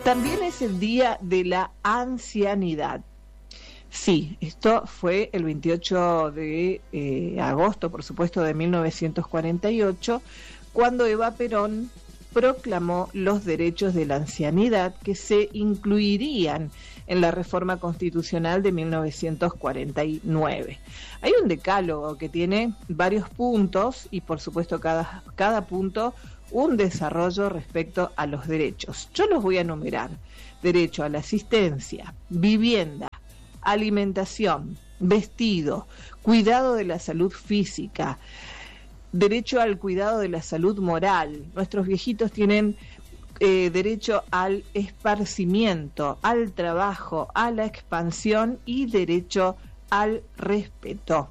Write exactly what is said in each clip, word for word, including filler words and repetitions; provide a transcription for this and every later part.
También es el Día de la Ancianidad. Sí, esto fue el veintiocho de eh, agosto, por supuesto, de mil novecientos cuarenta y ocho, cuando Eva Perón proclamó los derechos de la ancianidad que se incluirían en la reforma constitucional de mil novecientos cuarenta y nueve. Hay un decálogo que tiene varios puntos y, por supuesto, cada, cada punto un desarrollo respecto a los derechos. Yo los voy a enumerar: derecho a la asistencia, vivienda, alimentación, vestido, cuidado de la salud física, derecho al cuidado de la salud moral. Nuestros viejitos tienen eh, derecho al esparcimiento, al trabajo, a la expansión y derecho al respeto.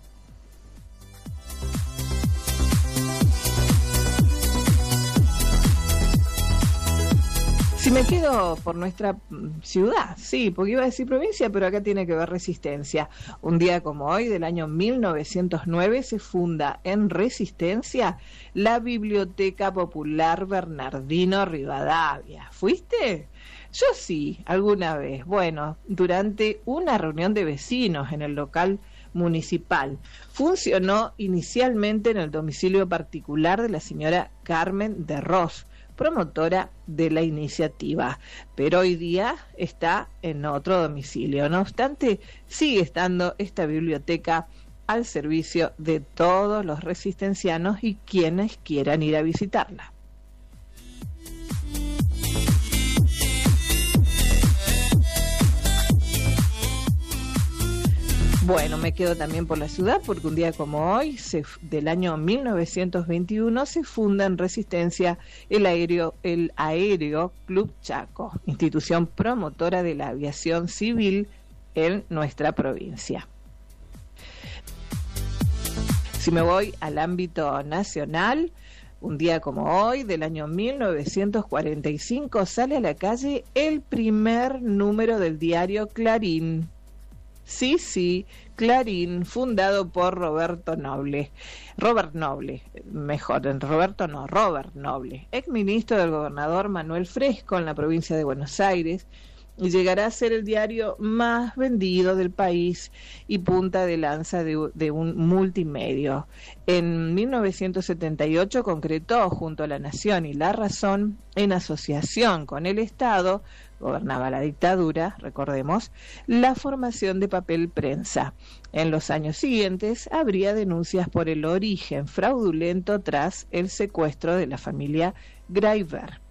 Si me quedo por nuestra ciudad, sí, porque iba a decir provincia, pero acá tiene que ver Resistencia. Un día como hoy, del año mil novecientos nueve, se funda en Resistencia la Biblioteca Popular Bernardino Rivadavia. ¿Fuiste? Yo sí, alguna vez. Bueno, durante una reunión de vecinos en el local municipal. Funcionó inicialmente en el domicilio particular de la señora Carmen de Ros, promotora de la iniciativa, pero hoy día está en otro domicilio. No obstante, sigue estando esta biblioteca al servicio de todos los resistencianos y quienes quieran ir a visitarla. Bueno, me quedo también por la ciudad porque un día como hoy, se, del año mil novecientos veintiuno, se funda en Resistencia el aéreo, el Aéreo Club Chaco, institución promotora de la aviación civil en nuestra provincia. Si me voy al ámbito nacional, un día como hoy, del año mil novecientos cuarenta y cinco, sale a la calle el primer número del diario Clarín. Sí, sí, Clarín, fundado por Roberto Noble. Robert Noble, mejor, Roberto no, Robert Noble, exministro del gobernador Manuel Fresco en la provincia de Buenos Aires, y llegará a ser el diario más vendido del país y punta de lanza de, de un multimedio. En mil novecientos setenta y ocho concretó, junto a La Nación y La Razón, en asociación con el Estado, gobernaba la dictadura, recordemos, la formación de Papel Prensa. En los años siguientes habría denuncias por el origen fraudulento tras el secuestro de la familia Graiver.